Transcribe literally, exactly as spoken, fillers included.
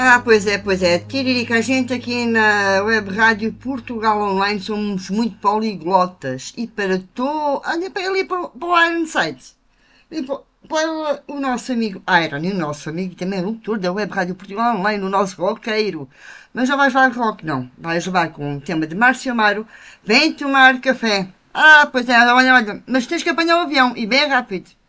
Ah, pois é, pois é. Tiririca, a gente aqui na Web Rádio Portugal Online somos muito poliglotas e para to... Olha para ali para, para o Iron Sites. E para, para o nosso amigo Iron e o nosso amigo também locutor da Web Rádio Portugal Online, o nosso roqueiro. Mas não vais levar rock, não. Vais levar com o tema de Márcio Amaro. Vem tomar café. Ah, pois é, olha, olha. Mas tens que apanhar o avião e bem rápido.